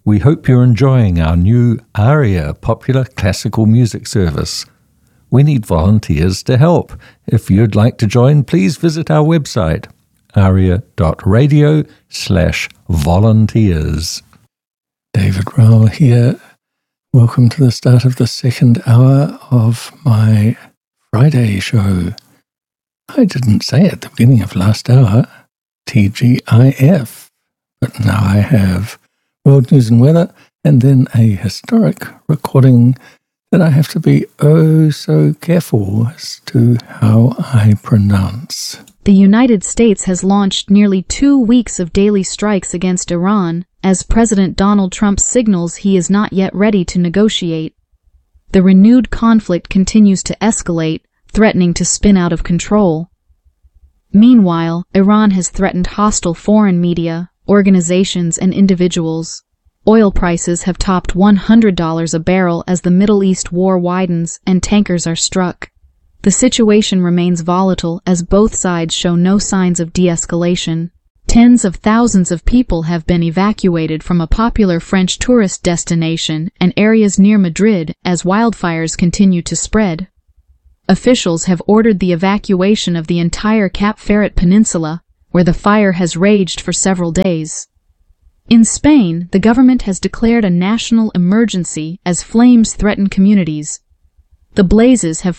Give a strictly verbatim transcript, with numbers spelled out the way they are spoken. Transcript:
We hope you're enjoying our new ARIA popular classical music service. We need volunteers to help. If you'd like to join, please visit our website, aria.radio slash volunteers. David Rowell here. Welcome to the start of the second hour of my Friday show. I didn't say at the beginning of last hour, T G I F, but now I have world news and weather, and then a historic recording that I have to be oh so careful as to how I pronounce. The United States has launched nearly two weeks of daily strikes against Iran, as President Donald Trump signals he is not yet ready to negotiate. The renewed conflict continues to escalate, threatening to spin out of control. Meanwhile, Iran has threatened hostile foreign media, organizations, and individuals. Oil prices have topped one hundred dollars a barrel as the Middle East war widens and tankers are struck. The situation remains volatile as both sides show no signs of de-escalation. Tens of thousands of people have been evacuated from a popular French tourist destination and areas near Madrid as wildfires continue to spread. Officials have ordered the evacuation of the entire Cap Ferret Peninsula, where the fire has raged for several days. In Spain, the government has declared a national emergency as flames threaten communities. The blazes have